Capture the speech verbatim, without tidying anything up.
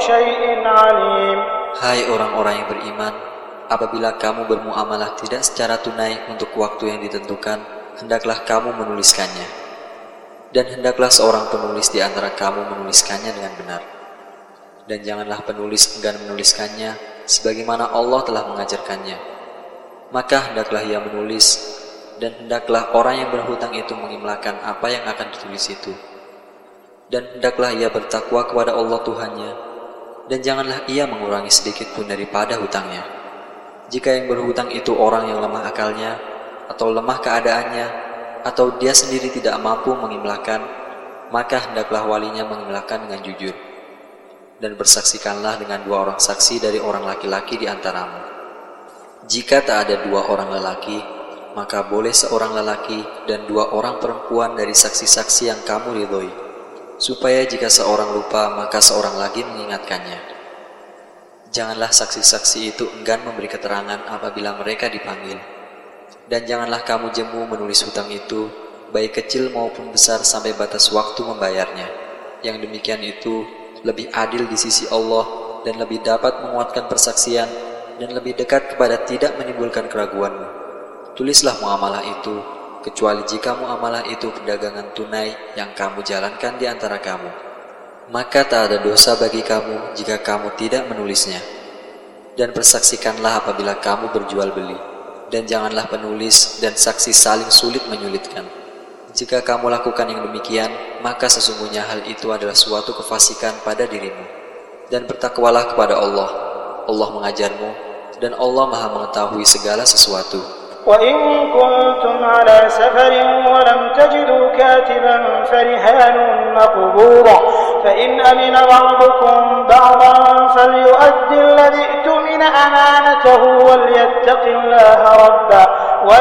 شيء عليم. Hai orang-orang yang beriman, apabila kamu bermuamalah tidak secara tunai untuk waktu yang ditentukan, hendaklah kamu menuliskannya. Dan hendaklah seorang penulis di antara kamu menuliskannya dengan benar. Dan janganlah penulis enggan menuliskannya sebagaimana Allah telah mengajarkannya. Maka hendaklah ia menulis, dan hendaklah orang yang berhutang itu mengimlakan apa yang akan ditulis itu. Dan hendaklah ia bertakwa kepada Allah Tuhannya, dan janganlah ia mengurangi sedikit pun daripada hutangnya. Jika yang berhutang itu orang yang lemah akalnya, atau lemah keadaannya, atau dia sendiri tidak mampu mengimlakan, maka hendaklah walinya mengimlakan dengan jujur. Dan bersaksikanlah dengan dua orang saksi dari orang laki-laki di antaramu. Jika tak ada dua orang lelaki, maka boleh seorang lelaki dan dua orang perempuan dari saksi-saksi yang kamu ridhoi, supaya jika seorang lupa, maka seorang lagi mengingatkannya. Janganlah saksi-saksi itu enggan memberi keterangan apabila mereka dipanggil. Dan janganlah kamu jemu menulis hutang itu, baik kecil maupun besar sampai batas waktu membayarnya. Yang demikian itu lebih adil di sisi Allah dan lebih dapat menguatkan persaksian dan lebih dekat kepada tidak menimbulkan keraguanmu. Tulislah muamalah itu, kecuali jika muamalah itu perdagangan tunai yang kamu jalankan di antara kamu. Maka tak ada dosa bagi kamu jika kamu tidak menulisnya. Dan persaksikanlah apabila kamu berjual beli, dan janganlah penulis dan saksi saling sulit menyulitkan. Jika kamu lakukan yang demikian, maka sesungguhnya hal itu adalah suatu kefasikan pada dirimu. Dan bertakwalah kepada Allah. Allah mengajarmu, dan Allah Maha mengetahui segala sesuatu. وَإِن كُنتُمْ عَلَى سَفَرٍ وَلَمْ تَجِدُوا كَاتِبًا فَرِهَانٌ مَّقْبُوضَةٌ فَإِنْ أَمِنَ بَعْضُكُمْ بَعْضًا فَلْيُؤَدِّ الَّذِي اؤْتُمِنَ أَمَانَتَهُ وَلْيَتَّقِ اللَّهَ رَبَّهُ